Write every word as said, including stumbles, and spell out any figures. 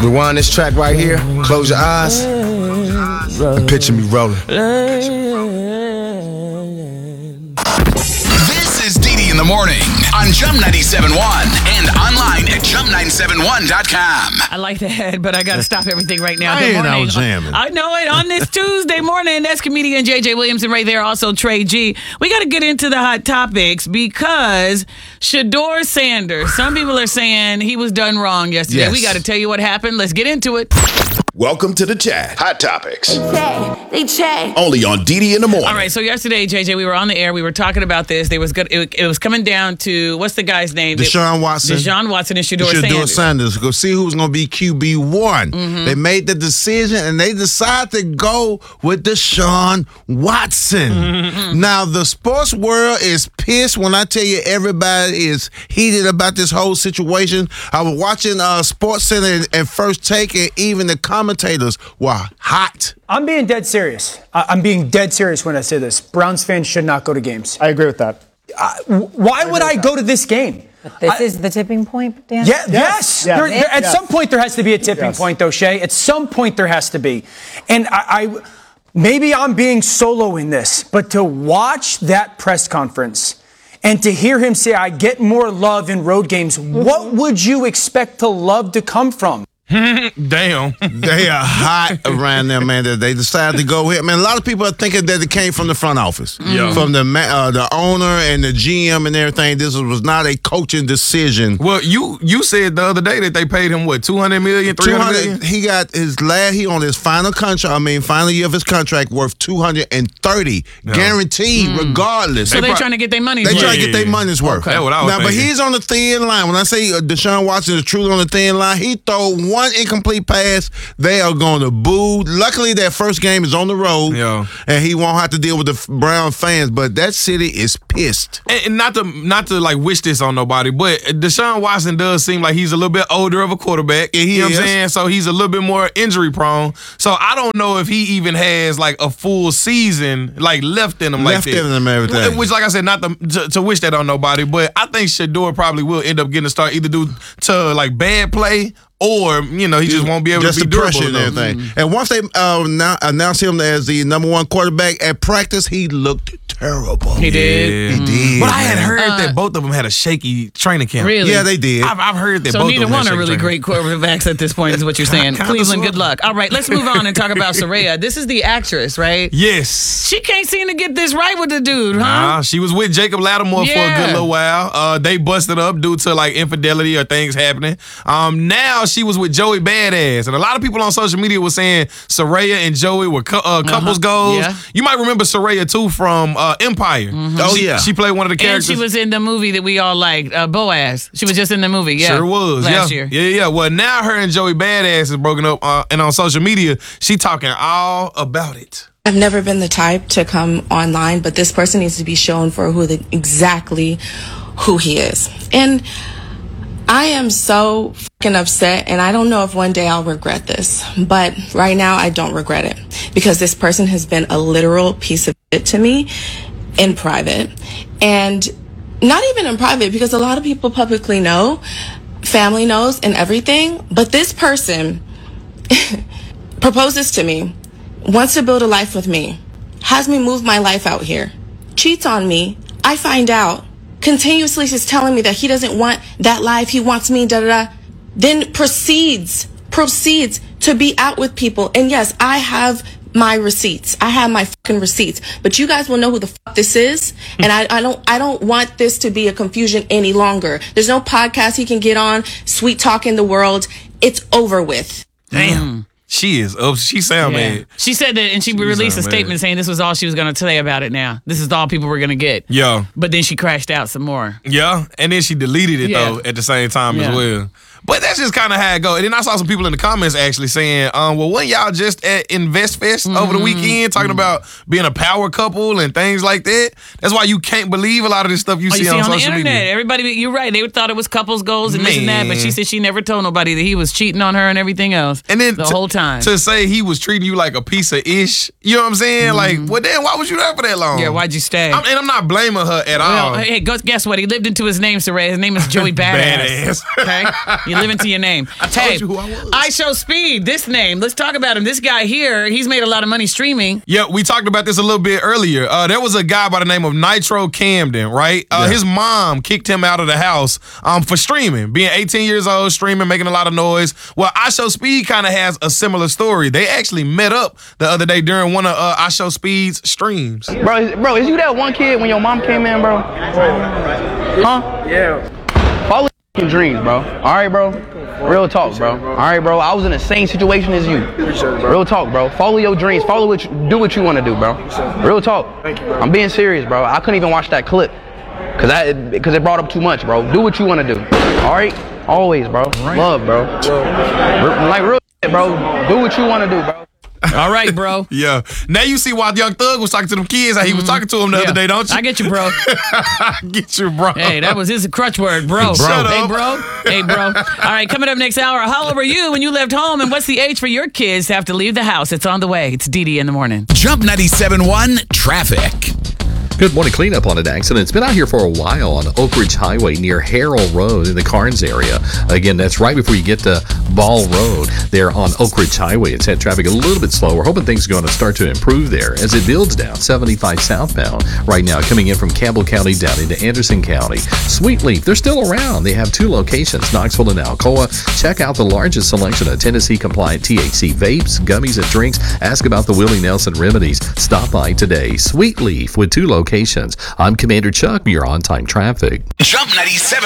Rewind this track right here. Close your eyes. And picture me rolling. This is Dee Dee in the Morning on Jump ninety-seven point one and online at jump nine seven one dot com. I like that, but I got to stop everything right now. Man, Good morning. I was jamming. I know it. On this Tuesday morning, that's comedian J J Williamson right there, also Trey G. We got to get into the hot topics because Shedeur Sanders, some people are saying he was done wrong yesterday. Yes. We got to tell you what happened. Let's get into it. Welcome to the chat. Hot topics. They check. Only on Dee Dee in the Morning. All right, so yesterday, J J, we were on the air. We were talking about this. There was good. It, it was coming down to, what's the guy's name? Deshaun Watson. Deshaun Watson and Shedeur Shedeur Sanders. Sanders. Go see who's going to be Q B one. Mm-hmm. They made the decision, and they decided to go with Deshaun Watson. Mm-hmm. Now, the sports world is pissed when I tell you everybody is heated about this whole situation. I was watching uh, Sports Center and, and First Take, and even the commentators were hot. I'm being dead serious. I- I'm being dead serious when I say this. Browns fans should not go to games. I agree with that. Uh, why would I go to this game? But this I, is the tipping point, Dan? Yeah, yes. yes. There, there, at yes. some point, there has to be a tipping yes. point, though, Shay. At some point, there has to be. And I, I, maybe I'm being solo in this, but to watch that press conference and to hear him say, I get more love in road games, mm-hmm. what would you expect the love to come from? Damn. They are hot around there, man, that they decided to go here. Man, a lot of people are thinking that it came from the front office. Yeah. From the uh, the owner and the G M and everything. This was not a coaching decision. Well, you you said the other day that they paid him, what, two hundred million dollars, three hundred million dollars? He got his last, he on his final contract, I mean, final year of his contract worth two hundred thirty yeah. guaranteed, mm. regardless. So they they're pro- trying to get their money's They're worth. trying to get their money's worth. Okay. That's what I was now, thinking. But he's on the thin line. When I say uh, Deshaun Watson is truly on the thin line, he throw one incomplete pass, they are going to boo. Luckily, that first game is on the road, yeah. and he won't have to deal with the Brown fans. But that city is pissed. And, and not to not to like wish this on nobody, but Deshaun Watson does seem like he's a little bit older of a quarterback. Yeah, he you know is. what I'm saying? So he's a little bit more injury prone. So I don't know if he even has like a full season like left in him, left like that. in him, everything. Which, like I said, not to, to, to wish that on nobody, but I think Shedeur probably will end up getting a start either due to like bad play. Or, you know, he just won't be able just to be the durable pressure and enough. everything. Mm-hmm. And once they uh, now announced him as the number one quarterback at practice, he looked terrible. He did. He did. But I had heard Uh, that both of them had a shaky training camp. Really? Yeah, they did. I've, I've heard that So both neither of them one had are shaky really training great quarterbacks at this point, is what you're saying. Kinda Cleveland, sorta. good luck. All right, let's move on and talk about Soraya. This is the actress, right? Yes. She can't seem to get this right with the dude, huh? Nah, she was with Jacob Lattimore for a Yeah. good little while. Uh, they busted up due to like infidelity or things happening. Um, now she was with Joey Badass, and a lot of people on social media were saying Soraya and Joey were cu- uh, couples goals. Yeah. You might remember Soraya too from uh, Empire. Oh, she, yeah. she played one of the And characters. she was in the movie that we all liked, uh, Boaz. She was just in the movie, yeah. Sure was. Last yeah. year. Yeah, yeah. Well, now her and Joey Badass is broken up, uh, and on social media, she talking all about it. I've never been the type to come online, but this person needs to be shown for who the, exactly who he is. And I am so fucking upset, and I don't know if one day I'll regret this, but right now I don't regret it because this person has been a literal piece of shit to me in private, and not even in private because a lot of people publicly know, family knows and everything, but this person proposes to me, wants to build a life with me, has me move my life out here, cheats on me, I find out, continuously is telling me that he doesn't want that life, he wants me, da da da, then proceeds, proceeds to be out with people. And yes, I have my receipts. I have my fucking receipts. But you guys will know who the fuck this is. And I, I don't I don't want this to be a confusion any longer. There's no podcast he can get on, sweet talking the world. It's over with. Damn. Mm. She is up. She sound Yeah. mad. She said that, and she, She released a sound statement mad. saying this was all she was going to say about it now. This is all people were going to get. Yeah. But then she crashed out some more. Yeah. And then she deleted it, Yeah. though, at the same time Yeah. as well. But that's just kind of how it go. And then I saw some people in the comments actually saying, um, well, weren't y'all just at InvestFest mm-hmm. over the weekend talking mm-hmm. about being a power couple and things like that? That's why you can't believe a lot of this stuff you, Oh, see, you see on, on the social internet. media. Everybody, you're right. They thought it was couples goals and this and that, but she Man. said she never told nobody that he was cheating on her and everything else. And then the to, whole time. to say he was treating you like a piece of ish, you know what I'm saying? Mm-hmm. Like, well, then why was you there for that long? Yeah, why'd you stay? I'm, and I'm not blaming her at Well, all. hey, guess what? He lived into his name, Saray. His name is Joey Badass. Badass. Okay? You live into your name. I told hey, you who I was. I Show Speed, this name. Let's talk about him. This guy here, he's made a lot of money streaming. Yeah, we talked about this a little bit earlier. Uh, there was a guy by the name of Nitro Camden, right? Uh, Yeah. His mom kicked him out of the house um, for streaming, being eighteen years old, streaming, making a lot of noise. Well, I Show Speed kind of has a similar story. They actually met up the other day during one of uh, I Show Speed's streams. Bro, is, bro, is you that one kid when your mom came in, bro? Huh? Yeah. Follow your dreams, bro. All right, bro? Real talk, bro. All right, bro? I was in the same situation as you. Real talk, bro. Follow your dreams. Follow what you, do what you want to do, bro. Real talk. I'm being serious, bro. I couldn't even watch that clip because I because it brought up too much, bro. Do what you want to do. All right? Always, bro. Love, bro. Re- Like, real shit, bro. Do what you want to do, bro. All right, bro. Yeah. Now you see why Young Thug was talking to them kids, how he was talking to them the Yeah. other day, don't you? I get you, bro. Get you, bro. Hey, that was his crutch word, bro. Shut Hey, up. bro. Hey, bro. All right, coming up next hour, how old were you when you left home, and what's the age for your kids to have to leave the house? It's on the way. It's Dee Dee in the morning. Jump ninety-seven point one Traffic. Good morning. Cleanup on an accident. It's been out here for a while on Oak Ridge Highway near Harrell Road in the Carnes area. Again, that's right before you get to Ball Road there on Oak Ridge Highway. It's had traffic a little bit slow. We're hoping things are going to start to improve there as it builds down seventy-five southbound right now, coming in from Campbell County down into Anderson County. Sweet Leaf, they're still around. They have two locations, Knoxville and Alcoa. Check out the largest selection of Tennessee-compliant T H C vapes, gummies, and drinks. Ask about the Willie Nelson remedies. Stop by today. Sweet Leaf with two locations. I'm Commander Chuck. You're on time traffic. Jump ninety-seven.